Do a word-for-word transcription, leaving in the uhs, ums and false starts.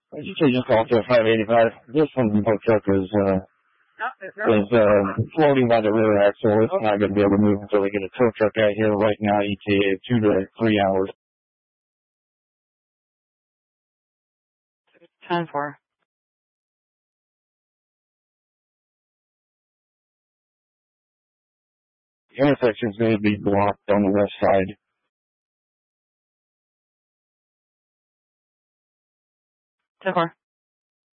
You say just off to five eighty-five. This one tow truck is, uh, is, uh, floating by the rear axle. It's not going to be able to move until we get a tow truck out here right now, E T A, two to three hours. ten four. The intersection's going to be blocked on the west side. ten four.